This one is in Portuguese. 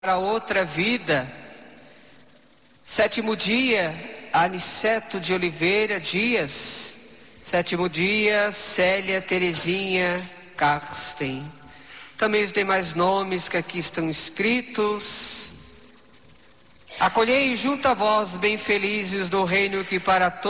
para outra vida. Sétimo dia, Aniceto de Oliveira Dias. Sétimo dia, Célia Terezinha Karsten. Também os demais nomes que aqui estão escritos. Acolhei junto a vós, bem felizes do reino que para todos